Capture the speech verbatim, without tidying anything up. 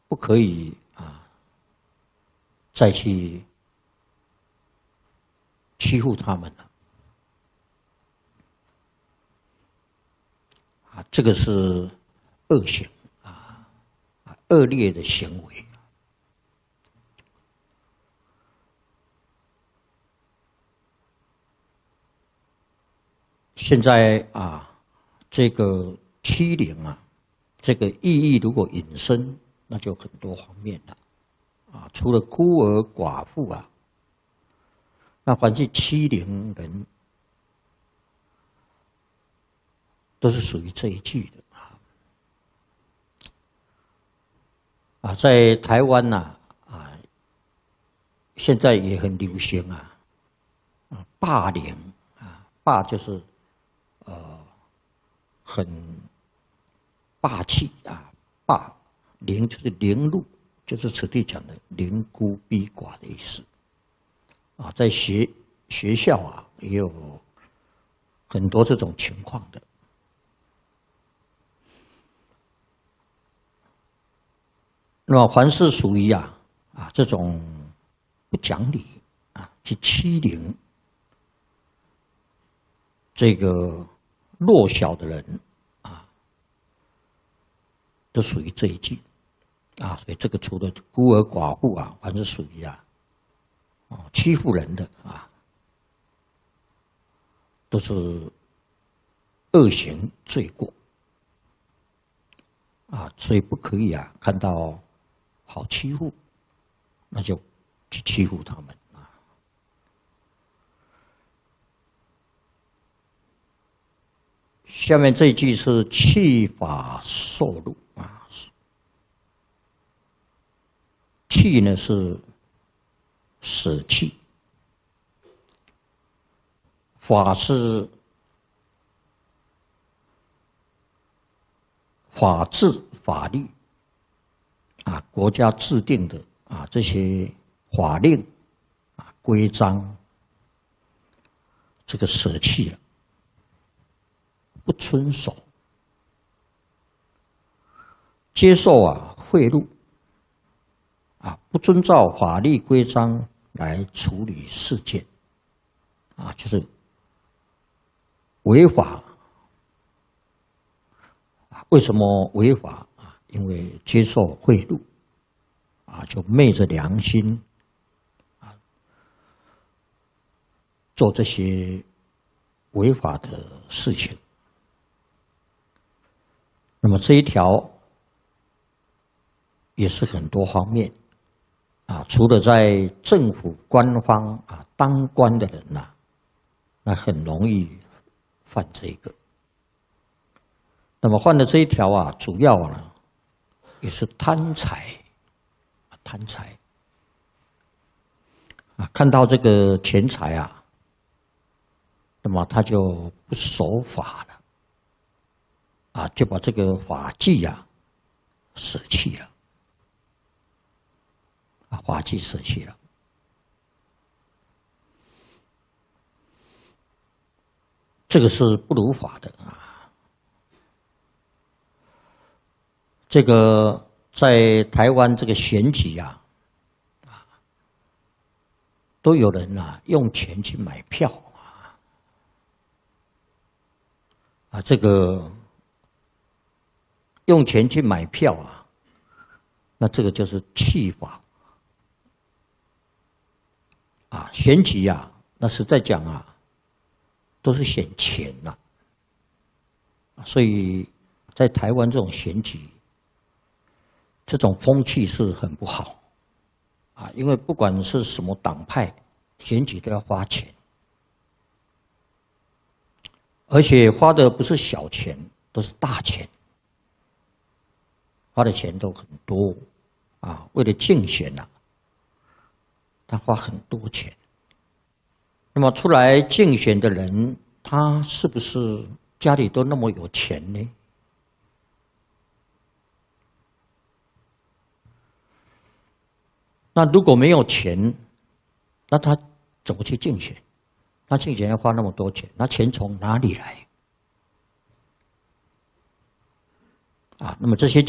不可以啊再去欺负他们了。啊，这个是恶行啊，恶劣的行为。现在啊，这个欺凌啊，这个意义如果引申，那就很多方面了啊。除了孤儿寡妇啊，那凡是欺凌人，都是属于这一句的啊。啊，在台湾呐啊，现在也很流行啊，啊霸凌啊，霸就是呃很霸气啊，霸凌就是凌辱，就是此地讲的凌孤逼寡的意思。啊，在学学校啊，也有很多这种情况的。那么，凡是属于啊啊这种不讲理啊，去欺凌这个弱小的人啊，都属于这一句啊。所以，这个除了孤儿寡妇啊，凡是属于啊。啊，欺负人的啊，都是恶行罪过啊，所以不可以啊，看到好欺负，那就去欺负他们啊。下面这一句是弃法受辱啊，弃呢是舍弃，法是法治法律啊，国家制定的啊这些法令啊规章，这个舍弃了，不遵守，接受啊贿赂。啊，不遵照法律规章来处理事件，啊，就是违法。啊，为什么违法啊？因为接受贿赂，啊，就昧着良心，啊，做这些违法的事情。那么这一条也是很多方面。啊，除了在政府官方啊当官的人呐、啊，那很容易犯这个。那么犯的这一条啊，主要呢也是贪财，贪财啊，看到这个钱财啊，那么他就不守法了，啊，就把这个法纪啊舍弃了。啊，法纪舍弃了，这个是不如法的啊。这个在台湾这个选举啊，啊，都有人啊用钱去买票啊，啊，这个用钱去买票啊，那这个就是弃法。啊，选举啊，那实在讲啊，都是选钱呐、啊，所以在台湾这种选举，这种风气是很不好啊，因为不管是什么党派，选举都要花钱，而且花的不是小钱，都是大钱，花的钱都很多啊，为了竞选呐、啊。他花很多钱，那么出来竞选的人，他是不是家里都那么有钱呢？那如果没有钱，那他怎么去竞选？他竞选要花那么多钱，那钱从哪里来？啊，那么这些